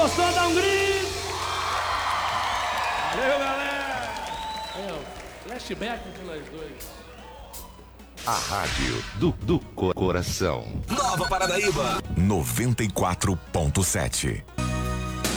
gostou, dá um grito. Valeu, galera. Flashback entre nós dois. A rádio do coração. Nova Paranaíba 94.7.